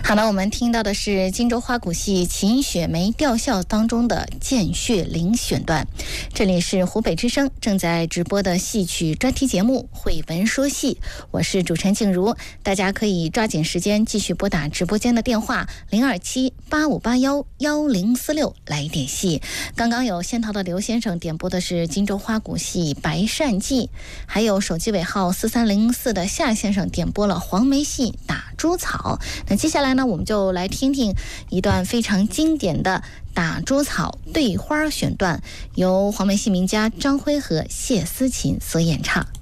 好了，我们听到的是荆州花鼓戏秦雪梅吊孝当中的见血灵选段。这里是湖北之声正在直播的戏曲专题节目慧文说戏，我是主持人静茹。大家可以抓紧时间继续拨打直播间的电话027-8581-1046来点戏。刚刚有仙桃的刘先生点播的是荆州花鼓戏白鳝记，还有手机尾号4304的夏先生点播了黄梅戏打猪草。那接下来呢，我们就来听听一段非常经典的打猪草对花选段，由黄梅戏名家张辉和谢思琴所演唱。